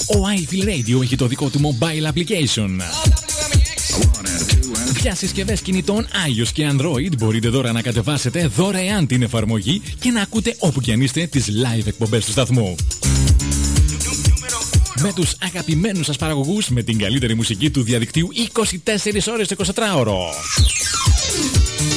Ο iFeel Radio έχει το δικό του mobile application. Για συσκευές κινητών iOS και Android μπορείτε τώρα να κατεβάσετε δωρεάν την εφαρμογή και να ακούτε όπου και αν είστε τις live εκπομπές του σταθμού. Με τους αγαπημένους σας παραγωγούς, με την καλύτερη μουσική του διαδικτύου 24 ώρες το 24ωρο.